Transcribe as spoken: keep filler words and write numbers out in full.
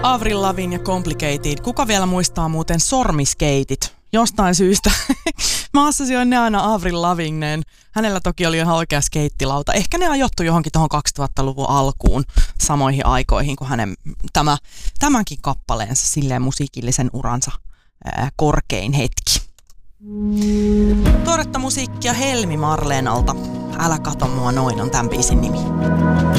Avril Lavigne ja Complicated. Kuka vielä muistaa muuten sormiskeitit? Jostain syystä. Mä assosioin ne aina Avril Lavigneen. Hänellä toki oli ihan oikea skeittilauta. Ehkä ne ajoittui johonkin tuohon kaksituhattaluvun alkuun samoihin aikoihin kuin hänen tämä, tämänkin kappaleensa silleen musiikillisen uransa ää, korkein hetki. Tuoretta musiikkia Helmi Marleenalta. Älä kato mua noin on tämän biisin nimi.